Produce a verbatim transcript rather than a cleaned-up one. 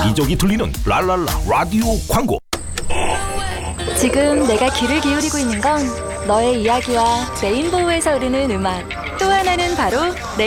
여기저기 들리는 랄랄라 라디오 광고. 지금 내가 귀를 기울이고 있는 건 너의 이야기와 레인보우에서 흐르는 음악, 또 하나는 바로